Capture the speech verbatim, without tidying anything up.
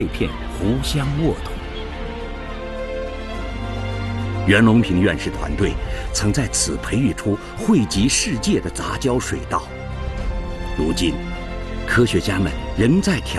碎片互相握动。袁隆平院士团队曾在此培育出惠及世界的杂交水稻。如今，科学家们仍在挑